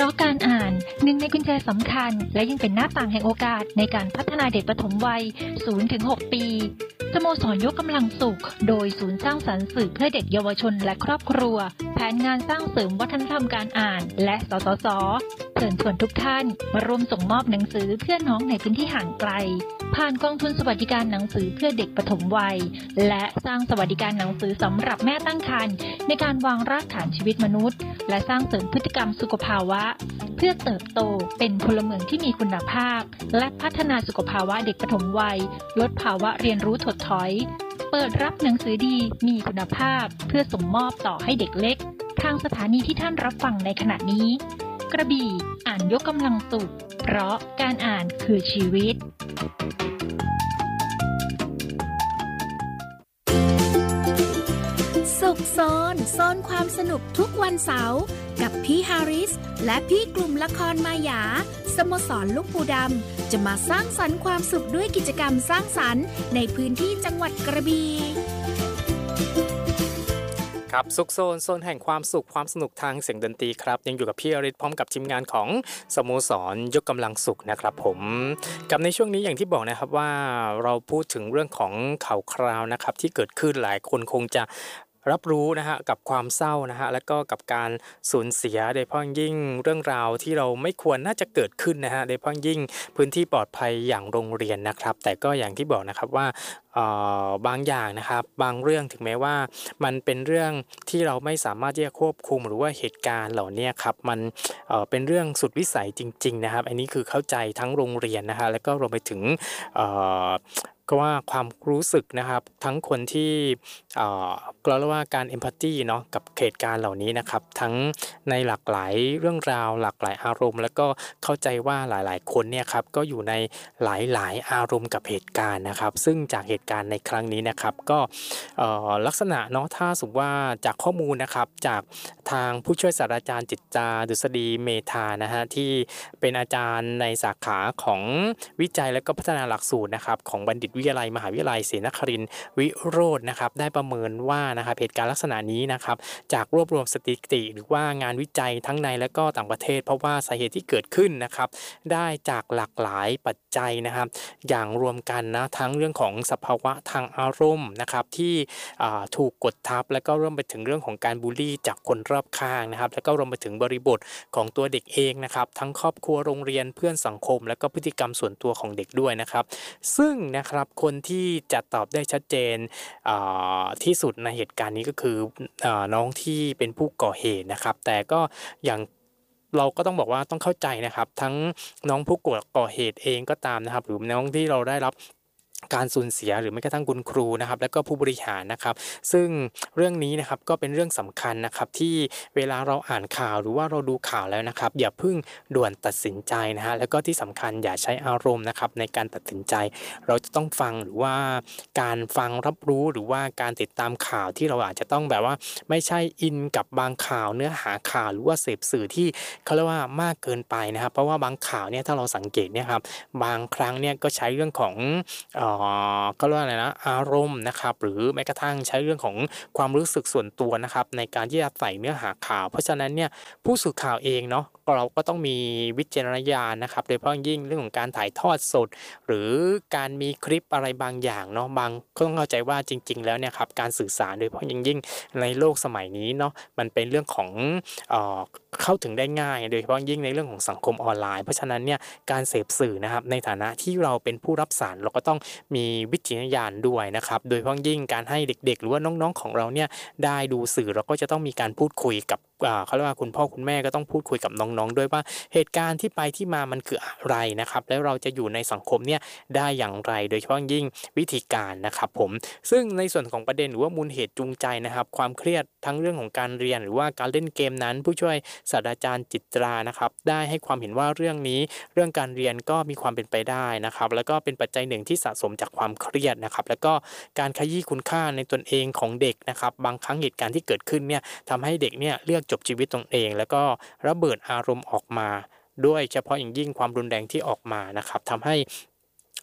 ราะการอ่านหนึ่งในกุญแจสำคัญและยังเป็นหน้าต่างแห่งโอกาสในการพัฒนาเด็กปฐมวัย 0-6 ปีสโมสรยกกำลังสุขโดยศูนย์สร้างสรรค์สื่อเพื่อเด็กเยาวชนและครอบครัวแผนงานสร้างเสริมวัฒนธรรมการอ่านและสสส.เชิญชวนทุกท่านมาร่วมส่งมอบหนังสือเพื่อน้องในพื้นที่ห่างไกลผ่านกองทุนสวัสดิการหนังสือเพื่อเด็กปฐมวัยและสร้างสวัสดิการหนังสือสำหรับแม่ตั้งครรภ์ในการวางรากฐานชีวิตมนุษย์และสร้างเสริมพฤติกรรมสุขภาวะเพื่อเติบโตเป็นพลเมืองที่มีคุณภาพและพัฒนาสุขภาวะเด็กปฐมวัยลดภาวะเรียนรู้ถดถอยเปิดรับหนังสือดีมีคุณภาพเพื่อส่งมอบต่อให้เด็กเล็กทางสถานีที่ท่านรับฟังในขณะนี้กระบี่อ่านยกกำลังสุขเพราะการอ่านคือชีวิตสุขโซนความสนุกทุกวันเสาร์กับพี่ฮาริสและพี่กลุ่มละครมายาสโมสรลูกปูดำจะมาสร้างสรรค์ความสุขด้วยกิจกรรมสร้างสรรค์ในพื้นที่จังหวัดกระบี่ครับสุขโซนแห่งความสุขความสนุกทางเสียงดนตรีครับยังอยู่กับพี่อริศพร้อมกับทีมงานของสโมสรยกกำลังสุขนะครับผมกับในช่วงนี้อย่างที่บอกนะครับว่าเราพูดถึงเรื่องของข่าวคราวนะครับที่เกิดขึ้นหลายคนคงจะรับรู้นะฮะกับความเศร้านะฮะแล้วก็กับการสูญเสียโดยเฉพาะยิ่งเรื่องราวที่เราไม่ควรน่าจะเกิดขึ้นนะฮะโดยเฉพาะยิ่งพื้นที่ปลอดภัยอย่างโรงเรียนนะครับแต่ก็อย่างที่บอกนะครับว่าบางอย่างนะครับบางเรื่องถึงแม้ว่ามันเป็นเรื่องที่เราไม่สามารถที่จะควบคุมหรือว่าเหตุการณ์เหล่านี้ครับมันเป็นเรื่องสุดวิสัยจริงๆนะครับอันนี้คือเข้าใจทั้งโรงเรียนนะฮะแล้วก็รวมไปถึงก็ว่าความรู้สึกนะครับทั้งคนที่ก็เรียกว่าการเอมพัตตีเนาะกับเหตุการณ์เหล่านี้นะครับทั้งในหลากหลายเรื่องราวหลากหลายอารมณ์แล้วก็เข้าใจว่าหลายๆคนเนี่ยครับก็อยู่ในหลายๆอารมณ์กับเหตุการณ์นะครับซึ่งจากเหตุการณ์ในครั้งนี้นะครับก็ลักษณะเนาะถ้าสมมติว่าจากข้อมูลนะครับจากทางผู้ช่วยศาสตราจารย์จิตตราดุษฎีเมธานะฮะที่เป็นอาจารย์ในสาขาของวิจัยและก็พัฒนาหลักสูตรนะครับของบัณฑิตวิทยาลัยมหาวิทยาลัยศรีนครินทร์วิโรจน์นะครับได้ประเมินว่านะครับเหตุการณ์ลักษณะนี้นะครับจากรวบรวมสถิติหรือว่างานวิจัยทั้งในและก็ต่างประเทศเพราะว่าสาเหตุที่เกิดขึ้นนะครับได้จากหลากหลายปัจจัยนะครับอย่างรวมกันนะทั้งเรื่องของสภาวะทางอารมณ์นะครับที่ถูกกดทับและก็รวมไปถึงเรื่องของการบูลลี่จากคนรอบข้างนะครับแล้วก็รวมไปถึงบริบทของตัวเด็กเองนะครับทั้งครอบครัวโรงเรียนเพื่อนสังคมและก็พฤติกรรมส่วนตัวของเด็กด้วยนะครับซึ่งนะครับคนที่จะตอบได้ชัดเจนที่สุดในเหตุการณ์นี้ก็คือน้องที่เป็นผู้ก่อเหตุนะครับแต่ก็อย่างเราก็ต้องบอกว่าต้องเข้าใจนะครับทั้งน้องผู้ก่อเหตุเองก็ตามนะครับหรือน้องที่เราได้รับการสูญเสียหรือแม้กระทั่งคุณครูนะครับและก็ผู้บริหารนะครับซึ่งเรื่องนี้นะครับก็เป็นเรื่องสำคัญนะครับที่เวลาเราอ่านข่าวหรือว่าเราดูข่าวแล้วนะครับอย่าเพิ่งด่วนตัดสินใจนะฮะแล้วก็ที่สำคัญอย่าใช้อารมณ์นะครับในการตัดสินใจเราจะต้องฟังหรือว่าการฟังรับรู้หรือว่าการติดตามข่าวที่เราอาจจะต้องแบบว่าไม่ใช่อินกับบางข่าวเนื้อหาข่าวหรือว่าเสพสื่อที่เขาเรียกว่ามากเกินไปนะครับเพราะว่าบางข่าวเนี่ยถ้าเราสังเกตเนี่ยครับบางครั้งเนี่ยก็ใช้เรื่องของก็เรียกว่าอะไรนะอารมณ์นะครับหรือแม้กระทั่งใช้เรื่องของความรู้สึกส่วนตัวนะครับในการที่จะใส่เนื้อหาข่าวเพราะฉะนั้นเนี่ยผู้สื่อข่าวเองเนาะเราก็ต้องมีวิจารณญาณนะครับโดยเฉพาะยิ่งเรื่องของการถ่ายทอดสดหรือการมีคลิปอะไรบางอย่างเนาะบางก็ต้องเข้าใจว่าจริงๆแล้วเนี่ยครับการสื่อสารโดยเฉพาะยิ่งในโลกสมัยนี้เนาะมันเป็นเรื่องของเข้าถึงได้ง่ายโดยเฉพาะยิ่งในเรื่องของสังคมออนไลน์เพราะฉะนั้นเนี่ยการเสพสื่อนะครับในฐานะที่เราเป็นผู้รับสารเราก็ต้องมีวิจารณญาณด้วยนะครับโดยเฉพาะยิ่งการให้เด็กๆหรือว่าน้องๆของเราเนี่ยได้ดูสื่อเราก็จะต้องมีการพูดคุยกับเขาเรียกว่าคุณพ่อคุณแม่ก็ต้องพูดคุยกับน้องๆด้วยว่าเหตุการณ์ที่ไปที่มามันคืออะไรนะครับแล้วเราจะอยู่ในสังคมเนี่ยได้อย่างไรโดยเฉพาะยิ่งวิธีการนะครับผมซึ่งในส่วนของประเด็นหรือว่ามูลเหตุจูงใจนะครับความเครียดทั้งเรื่องของการเรียนหรือว่าการเล่นเกมนั้นผู้ช่วยศาสตราจารย์จิตรานะครับได้ให้ความเห็นว่าเรื่องนี้เรื่องการเรียนก็มีความเป็นไปได้นะครับแล้วก็เป็นปัจจัยหนึ่งที่สะสมจากความเครียดนะครับแล้วก็การขยี้คุณค่าในตนเองของเด็กนะครับบางครั้งเหตุการณ์ที่เกิดขึ้นเนี่ยทำให้เด็กเนี่ยเลือกจบชีวิตตนเองแล้วก็ระเบิดอารมณ์ออกมาด้วยเฉพาะอย่างยิ่งความรุนแรงที่ออกมานะครับทำให้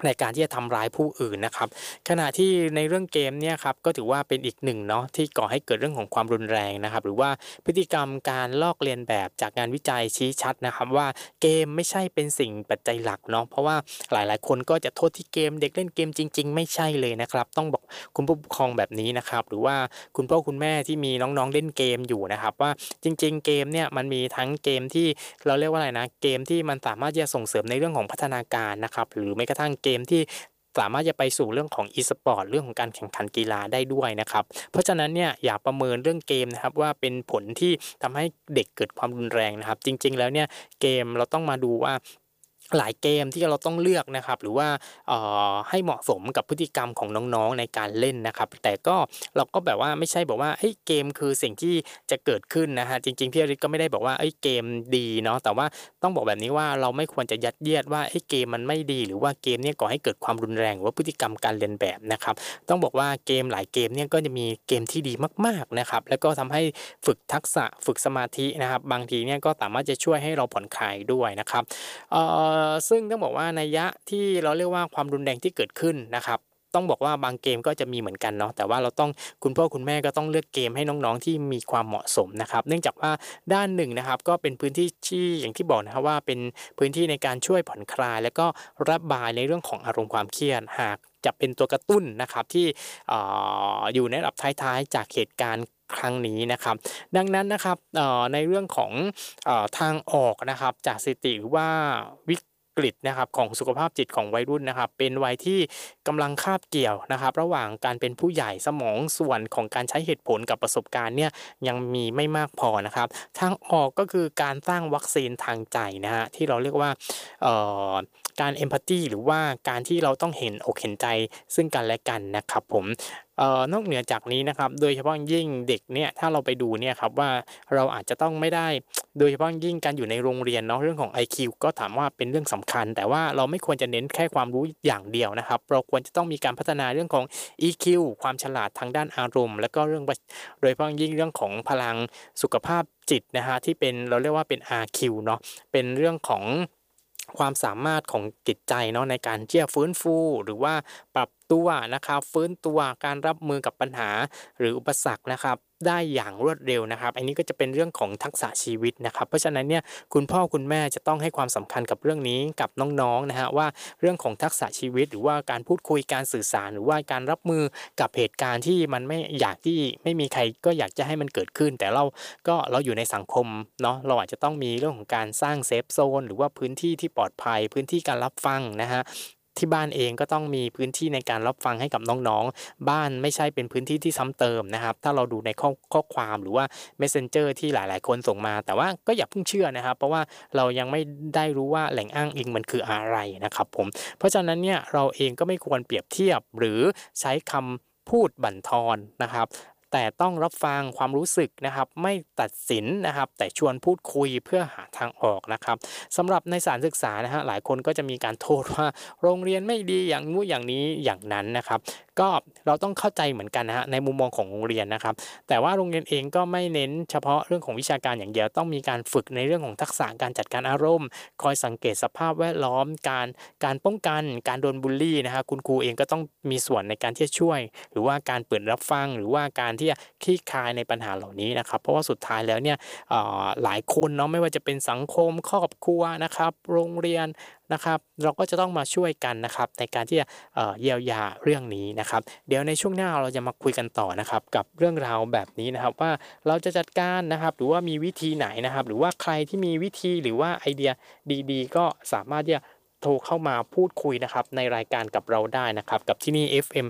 ในการที่จะทำร้ายผู้อื่นนะครับขณะที่ในเรื่องเกมเนี่ยครับก็ถือว่าเป็นอีกหนึ่งเนาะที่ก่อให้เกิดเรื่องของความรุนแรงนะครับหรือว่าพฤติกรรมการลอกเลียนแบบจากงานวิจัยชี้ชัดนะครับว่าเกมไม่ใช่เป็นสิ่งปัจจัยหลักเนาะเพราะว่าหลายๆคนก็จะโทษที่เกมเด็กเล่นเกมจริงๆไม่ใช่เลยนะครับต้องบอกคุณผู้ปกครองแบบนี้นะครับหรือว่าคุณพ่อคุณแม่ที่มีน้องๆเล่นเกมอยู่นะครับว่าจริงๆเกมเนี่ยมันมีทั้งเกมที่เราเรียกว่าอะไรนะเกมที่มันสามารถจะส่งเสริมในเรื่องของพัฒนาการนะครับหรือแม้กระทั่งเกมที่สามารถจะไปสู่เรื่องของ e-sport เรื่องของการแข่งขันกีฬาได้ด้วยนะครับเพราะฉะนั้นเนี่ยอย่าประเมินเรื่องเกมนะครับว่าเป็นผลที่ทำให้เด็กเกิดความรุนแรงนะครับจริงๆแล้วเนี่ยเกมเราต้องมาดูว่าหลายเกมที่เราต้องเลือกนะครับหรือว่าให้เหมาะสมกับพฤติกรรมของน้องๆในการเล่นนะครับแต่ก็เราก็แบบว่าไม่ใช่บอกว่าเกมคือสิ่งที่จะเกิดขึ้นนะฮะจริงๆพี่อริศก็ไม่ได้บอกว่าเกมดีเนาะแต่ว่าต้องบอกแบบนี้ว่าเราไม่ควรจะยัดเยียดว่าเกมมันไม่ดีหรือว่าเกมเนี่ยก่อให้เกิดความรุนแรงหรือว่าพฤติกรรมการเลียนแบบนะครับต้องบอกว่าเกมหลายเกมเนี่ยก็จะมีเกมที่ดีมากๆนะครับแล้วก็ทำให้ฝึกทักษะฝึกสมาธินะครับบางทีเนี่ยก็สามารถจะช่วยให้เราผ่อนคลายด้วยนะครับซึ่งต้องบอกว่านัยยะที่เราเรียกว่าความรุนแรงที่เกิดขึ้นนะครับต้องบอกว่าบางเกมก็จะมีเหมือนกันเนาะแต่ว่าเราต้องคุณพ่อคุณแม่ก็ต้องเลือกเกมให้น้องๆที่มีความเหมาะสมนะครับเนื่องจากว่าด้านหนึ่งนะครับก็เป็นพื้นที่ที่อย่างที่บอกนะครับว่าเป็นพื้นที่ในการช่วยผ่อนคลายแล้วก็ระบายในเรื่องของอารมณ์ความเครียดหากจะเป็นตัวกระตุ้นนะครับที่อยู่ในระดับท้ายๆจากเหตุการณ์ครั้งนี้นะครับดังนั้นนะครับในเรื่องของทางออกนะครับจากสถิติหรือว่าวิกฤตนะครับของสุขภาพจิตของวัยรุ่นนะครับเป็นวัยที่กำลังคาบเกี่ยวนะครับระหว่างการเป็นผู้ใหญ่สมองส่วนของการใช้เหตุผลกับประสบการณ์เนี่ยยังมีไม่มากพอนะครับทางออกก็คือการสร้างวัคซีนทางใจนะฮะที่เราเรียกว่าการเอมพัตตีหรือว่าการที่เราต้องเห็นอกเห็นใจซึ่งกันและกันนะครับผมนอกเหนือจากนี้นะครับโดยเฉพาะยิ่งเด็กเนี่ยถ้าเราไปดูเนี่ยครับว่าเราอาจจะต้องไม่ได้โดยเฉพาะยิ่งการอยู่ในโรงเรียนเนาะเรื่องของ IQ ก็ถามว่าเป็นเรื่องสำคัญแต่ว่าเราไม่ควรจะเน้นแค่ความรู้อย่างเดียวนะครับเราควรจะต้องมีการพัฒนาเรื่องของ EQ ความฉลาดทางด้านอารมณ์แล้วก็เรื่องโดยเฉพาะยิ่งเรื่องของพลังสุขภาพจิตนะฮะที่เป็นเราเรียกว่าเป็น RQ เนาะเป็นเรื่องของความสามารถของจิตใจเนาะในการที่จะฟื้นฟูหรือว่าปรับตัวนะครับฟื้นตัวการรับมือกับปัญหาหรืออุปสรรคนะครับได้อย่างรวดเร็วนะครับอันนี้ก็จะเป็นเรื่องของทักษะชีวิตนะครับเพราะฉะนั้นเนี่ยคุณพ่อคุณแม่จะต้องให้ความสำคัญกับเรื่องนี้กับน้องๆนะฮะว่าเรื่องของทักษะชีวิตหรือว่าการพูดคุยการสื่อสารหรือว่าการรับมือกับเหตุการณ์ที่มันไม่มีใครก็อยากจะให้มันเกิดขึ้นแต่เราอยู่ในสังคมเนาะเราอาจจะต้องมีเรื่องของการสร้างเซฟโซนหรือว่าพื้นที่ที่ปลอดภัยพื้นที่การรับฟังนะฮะที่บ้านเองก็ต้องมีพื้นที่ในการรับฟังให้กับน้องๆบ้านไม่ใช่เป็นพื้นที่ที่ซ้ำเติมนะครับถ้าเราดูในข้อความหรือว่า Messenger ที่หลายๆคนส่งมาแต่ว่าก็อย่าเพิ่งเชื่อนะครับเพราะว่าเรายังไม่ได้รู้ว่าแหล่งอ้างอิงมันคืออะไรนะครับผมเพราะฉะนั้นเนี่ยเราเองก็ไม่ควรเปรียบเทียบหรือใช้คำพูดบั่นทอนนะครับแต่ต้องรับฟังความรู้สึกนะครับไม่ตัดสินนะครับแต่ชวนพูดคุยเพื่อหาทางออกนะครับสำหรับในสถานศึกษานะฮะหลายคนก็จะมีการโทษว่าโรงเรียนไม่ดีอย่างนู้นอย่างนี้อย่างนั้นนะครับก็เราต้องเข้าใจเหมือนกันนะฮะในมุมมองของโรงเรียนนะครับแต่ว่าโรงเรียนเองก็ไม่เน้นเฉพาะเรื่องของวิชาการอย่างเดียวต้องมีการฝึกในเรื่องของทักษะการจัดการอารมณ์คอยสังเกตสภาพแวดล้อมการป้องกันการโดนบูลลี่นะฮะคุณครูเองก็ต้องมีส่วนในการที่จะช่วยหรือว่าการเปิดรับฟังหรือว่าการที่จะคลี่คลายในปัญหาเหล่านี้นะครับเพราะว่าสุดท้ายแล้วเนี่ยหลายคนเนาะไม่ว่าจะเป็นสังคมครอบครัวนะครับโรงเรียนนะครับเราก็จะต้องมาช่วยกันนะครับในการที่จะเยียวยาเรื่องนี้นะครับเดี๋ยวในช่วงหน้าเราจะมาคุยกันต่อนะครับกับเรื่องราวแบบนี้นะครับว่าเราจะจัดการนะครับหรือว่ามีวิธีไหนนะครับหรือว่าใครที่มีวิธีหรือว่าไอเดียดีๆก็สามารถที่จะโทรเข้ามาพูดคุยนะครับในรายการกับเราได้นะครับกับที่นี่ FM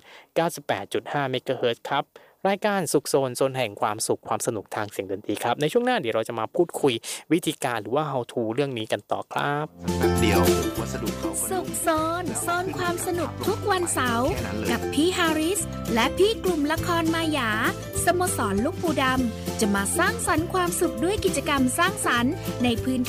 98.5 MHz ครับรายการสุขโซนแห่งความสุขความสนุกทางเสียงดนตรีครับในช่วงหน้าเดี๋ยวเราจะมาพูดคุยวิธีการหรือว่า how to เรื่องนี้กันต่อครับแป๊บเดียววัสดุเขาสุขโซนความสนุกทุกวันเสาร์กับพี่ฮาริสและพี่กลุ่มละครมายาสโมสรลูกปูดำจะมาสร้างสรรค์ความสุขด้วยกิจกรรมสร้างสรรค์ในพื้น